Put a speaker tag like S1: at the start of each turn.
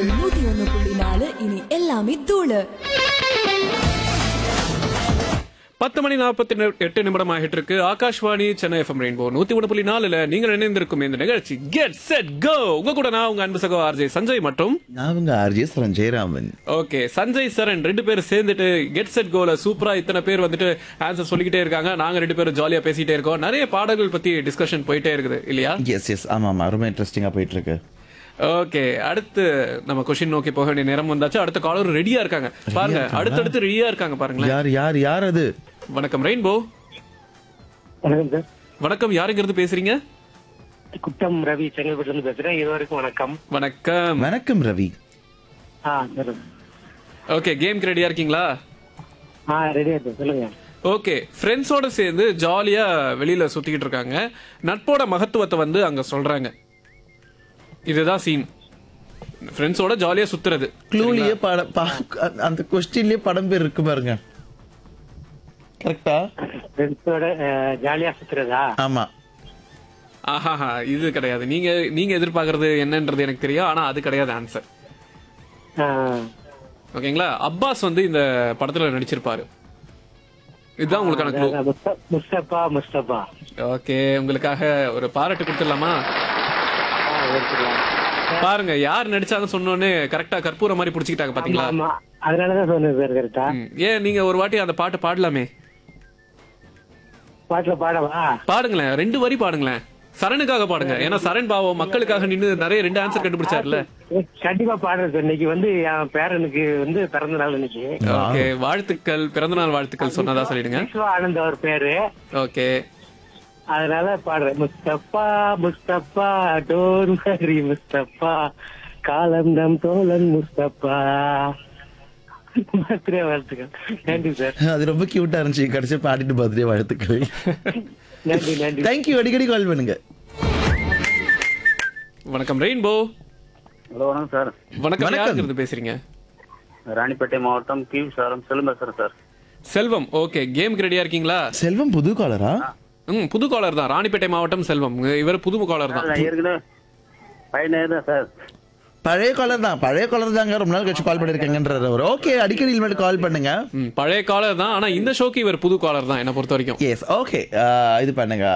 S1: Rainbow 101.4 இனி எல்லாமே தூளு.
S2: 10:48 ஆகிட்டு இருக்கு. ஆகாஷ்வாணி சென்னை எஃப்எம் ரெயின்போ 101.4 நீங்கள் இணைந்திருக்கும் இந்த நிகழ்ச்சி கெட் செட் கோ. உங்க கூட நான் உங்க அன்பு சகோ ஆர்ஜே சஞ்சய் மற்றும்
S3: நான் உங்க ஆர்ஜே சரண் ஜெயராமன்.
S2: ஓகே சஞ்சய் சரண் ரெண்டு பேரும் சேர்ந்துட்டு கெட் செட் கோல சூப்பரா இத்தனை பேர் வந்துட்டு ஆன்சர் சொல்லிக்கிட்டே இருக்காங்க. நாங்க ரெண்டு பேரும் ஜாலியா பேசிட்டே இருக்கோம். நிறைய பாடல்கள் பத்தி டிஸ்கஷன் போயிட்டே இருக்குது இல்லையா?
S3: எஸ் ஆமா ரொம்ப இன்ட்ரெஸ்டிங்கா போயிட்டு இருக்கு.
S2: ஓகே அடுத்து நம்ம கொஸ்டின் நோக்கி போக வேண்டிய நேரம் வந்தாச்சு. அடுத்த காலர் ரெடியா இருக்காங்க பாருங்க. அடுத்தடுத்து ரெடியா இருக்காங்க பாருங்களேன்.
S3: யார் அது?
S2: வணக்கம் ரெயின்போ.
S4: வணக்கம் சார்.
S2: வணக்கம், யாருங்கிறது பேசுறீங்க?
S4: குட்டம் ரவி செங்கல்பட்டுல இருந்து பேசுறேன். இதுவரைக்கும் வணக்கம்.
S2: வணக்கம்.
S3: வணக்கம் ரவி.
S4: சார்.
S2: ஓகே கேம்க்கு ரெடியா இருக்கீங்களா?
S4: ரெடியா இருக்கு, சொல்லுங்க.
S2: ஓகே ஃப்ரெண்ட்ஸோட சேர்ந்து ஜாலியா வெளியில சுத்திக்கிட்டு இருக்காங்க. நட்போட மகத்துவத்தை வந்து அங்க சொல்றாங்க. இதுதான் சீன். ஃப்ரெண்ட்ஸோட ஜாலியா சுத்துறது.
S3: க்ளூலயே அந்த கொஸ்டின்லயே படம் பேர் இருக்கு பாருங்க. கரெக்டா?
S4: ஃப்ரெண்ட்ஸோட ஜாலியா சுத்துறதா?
S3: ஆமா.
S2: ஆஹா இது கிடையாது. நீங்க எதிர்பார்க்கறது என்னன்றது எனக்கு தெரியும். ஆனா அது கிடையாது ஆன்சர். ஓகேங்களா? அப்பாஸ் வந்து இந்த படத்துல நடிச்சிருப்பாரு. இதுதான் உங்களுக்கான க்ளூ.
S4: முஸ்தபா.
S2: ஓகே உங்களுக்காக ஒரு பாராட்டு கொடுத்துடலாமா? பாருங்க யார் நடிச்சாங்க சொன்னோன்னு கரெக்டா கற்பூர மாதிரி புடிச்சுக்கிட்டாங்க பாத்தீங்களா?
S4: அதனாலதான் சொன்னேன் சார். கரெக்டா?
S2: ஏன் நீங்க ஒரு வாட்டி அந்த பாட்டு பாடலாமே?
S4: பாட்டுல பாடவா?
S2: பாடுங்களேன், 2 வரி பாடுங்களேன். சரணுக்காக பாடுங்க. ஏன்னா சரண் பாவம் மக்களுக்காக நின்னு நிறைய 2 ஆன்சர் கண்டுபிடிச்சாருல.
S4: கண்டிப்பா பாடுறேன் சார். இன்னைக்கு வந்து என் பேரனுக்கு வந்து பிறந்த நாள் இன்னைக்கு.
S2: ஓகே வாழ்த்துக்கள், பிறந்தநாள் வாழ்த்துக்கள் சொன்னதா சொல்லிடுங்க.
S4: ஆனந்த் அவர் பேரு.
S2: ஓகே
S4: அதனால பாடுறேன். முஸ்தபா டோன் ஹரி முஸ்தபா காலம் நம் தோழன் முஸ்தபா. பர்த்டே வாழ்த்துக்கள். நன்றி சார்.
S3: அது ரொம்ப கியூட்டா இருந்துச்சு. கடைசி பாடிட்டு பர்த்டே வாழ்த்துக்கள்.
S4: நன்றி.
S3: தேங்க்யூ. அடிக்கடி கால் பண்ணுங்க.
S2: வணக்கம் ரெயின்போ.
S5: ஹலோ வணக்கம் சார்.
S2: வணக்கம், யாருங்கிறது பேசுறீங்க?
S5: ராணிப்பேட்டை மாவட்டம் சாரம் செல்வம் பேசுறேன் சார்.
S2: செல்வம். ஓகே கேம்க்கு ரெடியா இருக்கீங்களா?
S3: செல்வம் புது காலரா?
S2: புது காலர் தான். ராணிப்பேட்டை மாவட்டம் செல்வம். இவர் புது காலர் தான்.
S5: ஏற்கனவே பையனே தான் சார்.
S3: பழைய காலர் தாங்க. ரொம்ப நாள் கழிச்சு கால் பண்ணிருக்காங்கன்றாரு அவர். ஓகே அடிக்கடி இனிமேல் கால் பண்ணுங்க.
S2: பழைய காலர் தான். ஆனா இந்த ஷோக்கு இவர் புது காலர் தான் என்ன பொறுத்த வரைக்கும்.
S3: எஸ் ஓகே இது பண்ணுங்க.